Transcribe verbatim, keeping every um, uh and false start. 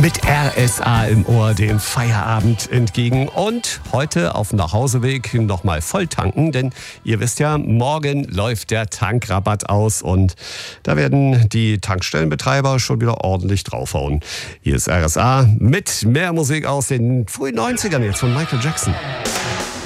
Mit R S A im Ohr dem Feierabend entgegen und heute auf dem Nachhauseweg nochmal voll tanken, denn ihr wisst ja, morgen läuft der Tankrabatt aus und da werden die Tankstellenbetreiber schon wieder ordentlich draufhauen. Hier ist R S A mit mehr Musik aus den frühen neunzigern jetzt von Michael Jackson.